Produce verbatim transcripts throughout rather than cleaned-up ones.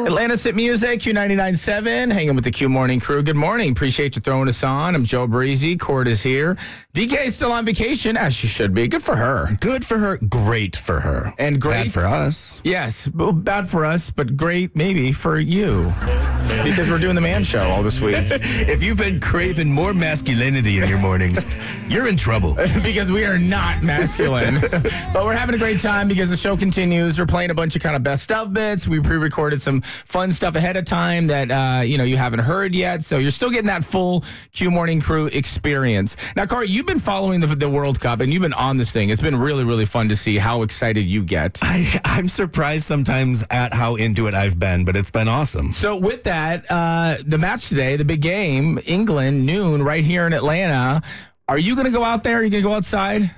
Atlanta's Hit Music, Q ninety-nine point seven, hanging with the Q Morning crew. Good morning. Appreciate you throwing us on. I'm Joe Breezy. Cord is here. D K is still on vacation, as she should be. Good for her. Good for her. Great for her. And great. Bad for us. Yes. Bad for us, but great maybe for you. Because we're doing the man show all this week. If you've been craving more masculinity in your mornings, you're in trouble. Because we are not masculine. But we're having a great time because the show continues. We're playing a bunch of kind of best of bits. We pre-recorded some fun stuff ahead of time that uh, you know you haven't heard yet. So you're still getting that full Q Morning crew experience. Now, Corey, you've been following the, the World Cup and you've been on this thing. It's been really, really fun to see how excited you get. I, I'm surprised sometimes at how into it I've been, but it's been awesome. So with that, uh, the match today, the big game, England, noon, right here in Atlanta. Are you going to go out there? Are you going to go outside?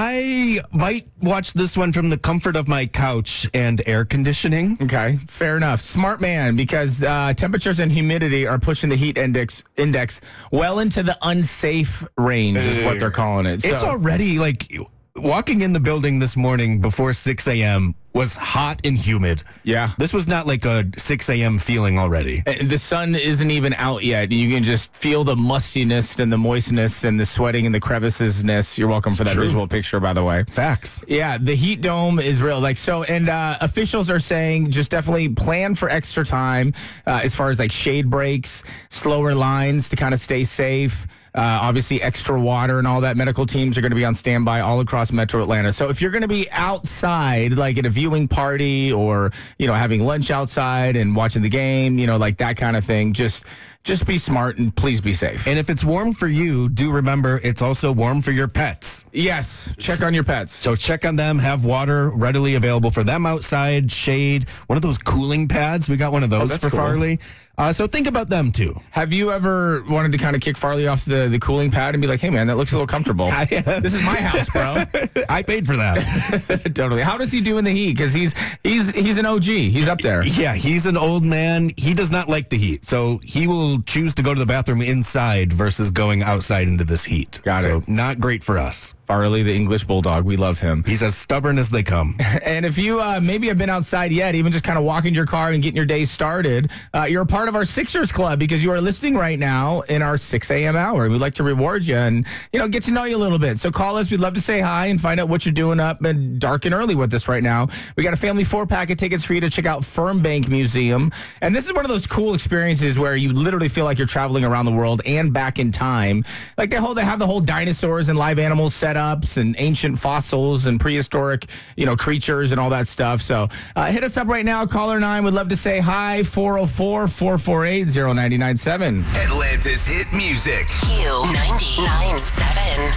I might watch this one from the comfort of my couch and air conditioning. Okay, fair enough. Smart man, because uh, temperatures and humidity are pushing the heat index index well into the unsafe range, is what they're calling it. It's so, already like walking in the building this morning before six a.m. was hot and humid. Yeah. This was not like a six a.m. feeling already. The sun isn't even out yet. You can just feel the mustiness and the moistness and the sweating and the crevicesness. You're welcome for that True. visual picture, by the way. Facts. Yeah, the heat dome is real. Like so, and uh, officials are saying just definitely plan for extra time uh, as far as like shade breaks, slower lines to kind of stay safe. Uh, obviously, extra water and all that. Medical teams are going to be on standby all across Metro Atlanta. So if you're going to be outside, like at a viewing party or, you know, having lunch outside and watching the game, you know, like that kind of thing, just just be smart and please be safe. And if it's warm for you, do remember it's also warm for your pets. Yes, check on your pets. So check on them, have water readily available for them outside, shade, one of those cooling pads. We got one of those that's for cool. Farley. Uh, so think about them too. Have you ever wanted to kind of kick Farley off the, the cooling pad and be like, hey, man, that looks a little comfortable. I, uh, this is my house, bro. I paid for that. Totally. How does he do in the heat? Because he's he's he's an O G. He's up there. Yeah, he's an old man. He does not like the heat. So he will choose to go to the bathroom inside versus going outside into this heat. Got so it. Not great for us. Farley, the English bulldog. We love him. He's as stubborn as they come. And if you uh, maybe have been outside yet, even just kind of walking your car and getting your day started, uh, you're a part of our Sixers Club because you are listening right now in our six a.m. hour. We'd like to reward you and, you know, get to know you a little bit. So call us. We'd love to say hi and find out what you're doing up and dark and early with us right now. We got a family four-pack of tickets for you to check out Fernbank Museum. And this is one of those cool experiences where you literally feel like you're traveling around the world and back in time. Like they, hold, they have the whole dinosaurs and live animals setups and ancient fossils and prehistoric, you know, creatures and all that stuff. So uh, hit us up right now. Caller nine would love to say hi. four oh four, four four eight, oh nine nine seven. Atlanta's Hit Music. Q ninety-nine point seven.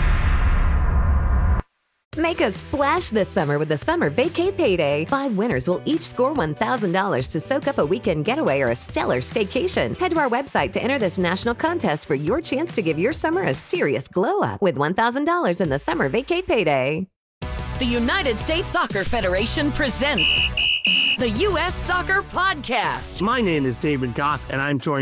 Make a splash this summer with the Summer Vacay Payday. Five winners will each score one thousand dollars to soak up a weekend getaway or a stellar staycation. Head to our website to enter this national contest for your chance to give your summer a serious glow up with one thousand dollars in the Summer Vacay Payday. The United States Soccer Federation presents the U S Soccer Podcast. My name is David Goss, and I'm joined